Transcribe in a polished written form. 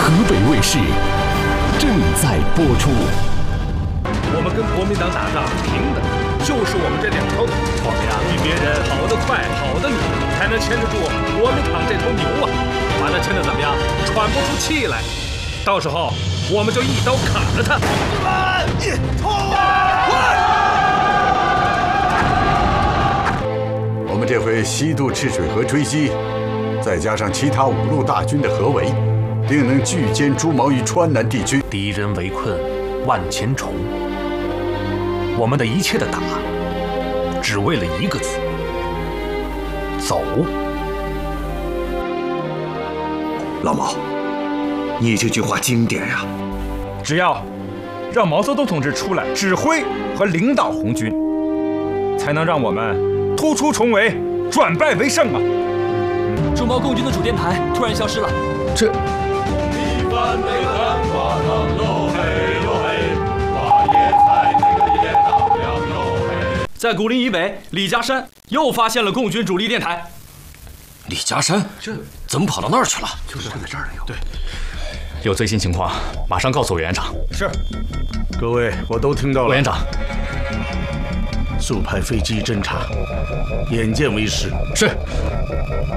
河北卫视正在播出。 我们跟国民党打仗凭的就是我们这点头跑得呀比别人跑得快，跑得远，才能牵得住国民党这头牛啊！把它牵得怎么样？喘不出气来，到时候我们就一刀砍了他。冲啊！ 我们这回西渡赤水河追击，再加上其他5路大军的合围，定能拒歼朱毛于川南地区。 敌人围困万千重，我们的一切的打，只为了一个字：走。 老毛，你这句话经典呀！ 只要让毛泽东同志出来指挥和领导红军，才能让我们突出重围，转败为胜啊！ 朱毛共军的主电台突然消失了， 这。 在古林以北，李家山又发现了共军主力电台。 李家山，这怎么跑到那儿去了？ 就是在这儿呢。 对，有最新情况，马上告诉委员长。 是， 各位，我都听到了。 委员长， 速派飞机侦察，眼见为实。 是。